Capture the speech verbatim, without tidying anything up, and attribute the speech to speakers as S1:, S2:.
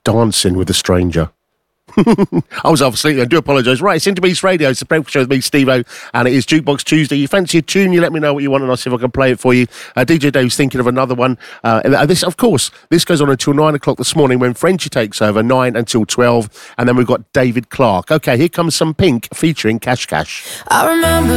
S1: Dancing with a Stranger. I was obviously, I do apologise. Right, it's Into Beast Radio. It's the breakfast show with me, Steve-O, and it is Jukebox Tuesday. You fancy a tune, you let me know what you want, and I'll see if I can play it for you. Uh, D J Dave's thinking of another one. Uh, and this, of course, this goes on until nine o'clock this morning when Frenchie takes over, nine until twelve, and then we've got David Clark. Okay, here comes some Pink featuring Cash Cash.
S2: I remember